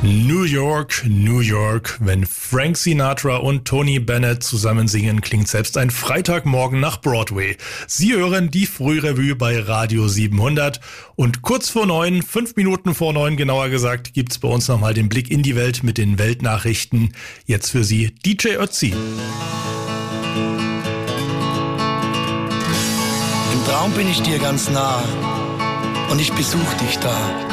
New York, New York. Wenn Frank Sinatra und Tony Bennett zusammen singen, klingt selbst ein Freitagmorgen nach Broadway. Sie hören die Frührevue bei Radio 700 und kurz vor 9, 5 Minuten vor 9 genauer gesagt, gibt's bei uns nochmal den Blick in die Welt mit den Weltnachrichten. Jetzt für Sie DJ Ötzi. Im Traum bin ich dir ganz nah und ich besuch dich da.